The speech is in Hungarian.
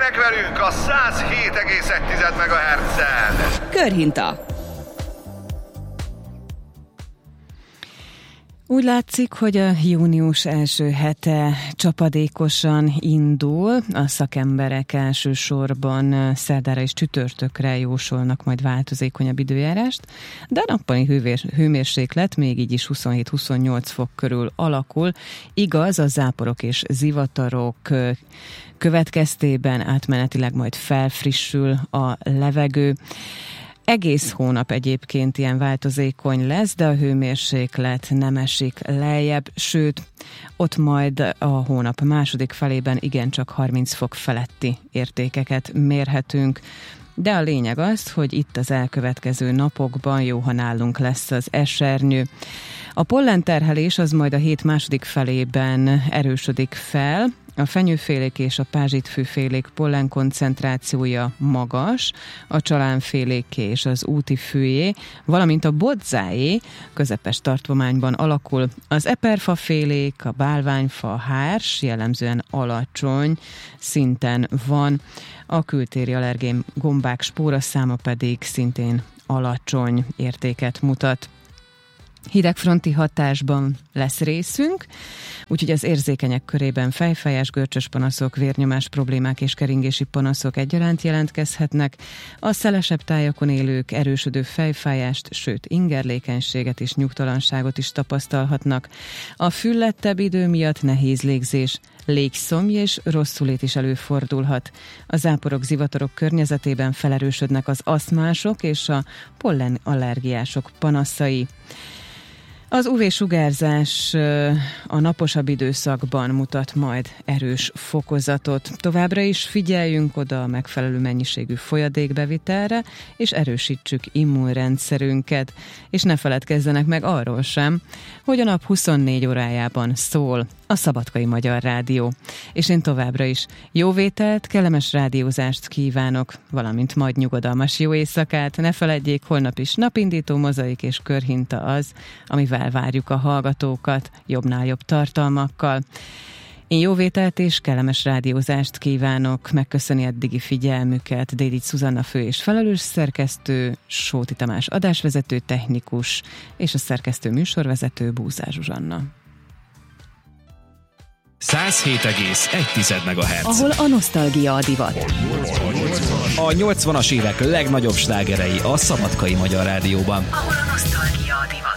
Zenéljenek velünk a 107,1 MHz-en. Körhinta. Úgy látszik, hogy a június első hete csapadékosan indul. A szakemberek elsősorban szerdára és csütörtökre jósolnak majd változékonyabb időjárást, de a nappali hőmérséklet még így is 27-28 fok körül alakul. Igaz, a záporok és zivatarok következtében átmenetileg majd felfrissül a levegő. Egész hónap egyébként ilyen változékony lesz, de a hőmérséklet nem esik lejjebb, sőt, ott majd a hónap második felében igencsak 30 fok feletti értékeket mérhetünk. De a lényeg az, hogy itt az elkövetkező napokban jó, ha nálunk lesz az esernyő. A pollenterhelés az majd a hét második felében erősödik fel. A fenyőfélék és a pázsitfűfélék pollen koncentrációja magas, a csalánféléké és az útifűjé, valamint a bodzájé közepes tartományban alakul. Az eperfafélék, a bálványfa hárs jellemzően alacsony szinten van, a kültéri allergén gombák spóraszáma pedig szintén alacsony értéket mutat. Hidegfronti hatásban lesz részünk, úgyhogy az érzékenyek körében fejfájás, görcsös panaszok, vérnyomás problémák és keringési panaszok egyaránt jelentkezhetnek. A szelesebb tájakon élők erősödő fejfájást, sőt ingerlékenységet és nyugtalanságot is tapasztalhatnak. A füllettebb idő miatt nehéz légzés, légszomj és rosszulét is előfordulhat. A záporok, zivatarok környezetében felerősödnek az asztmások és a pollenallergiások panaszai. Az UV-sugárzás a naposabb időszakban mutat majd erős fokozatot. Továbbra is figyeljünk oda a megfelelő mennyiségű folyadékbevitelre, és erősítsük immunrendszerünket. És ne feledkezzenek meg arról sem, hogy a nap 24 órájában szól a Szabadkai Magyar Rádió. És én továbbra is jó vételt, kellemes rádiózást kívánok, valamint majd nyugodalmas jó éjszakát. Ne feledjék, holnap is napindító mozaik és körhinta az, amivel várjuk a hallgatókat jobbnál jobb tartalmakkal. Én jó vételt és kellemes rádiózást kívánok, megköszöni eddigi figyelmüket Dédics Zuzanna fő és felelős szerkesztő, Sóti Tamás adásvezető technikus és a szerkesztő műsorvezető Búzár Zsuzsanna. 107,1 MHz. Ahol a nosztalgia a divat. A 80-as évek legnagyobb slágerei a Szabadkai Magyar Rádióban. Ahol a nosztalgia a divat.